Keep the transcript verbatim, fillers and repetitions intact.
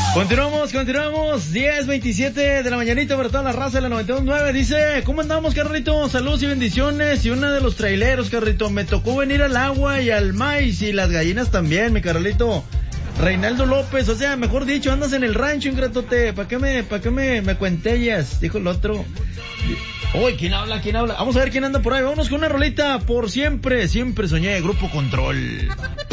Continuamos, continuamos, diez veintisiete de la mañanita para toda la raza de la noventa y dos punto nueve. Dice, ¿cómo andamos, Carlito? Saludos y bendiciones. Y una de los traileros, Carlito, me tocó venir al agua y al maíz y las gallinas también, mi Carlito. Reinaldo López, o sea, mejor dicho, andas en el rancho, ingratote. ¿Para qué me, para qué me, me cuentellas? Dijo el otro. Uy, ¿quién habla? ¿Quién habla? Vamos a ver quién anda por ahí. Vámonos con una rolita. Por siempre, siempre soñé. Grupo Control.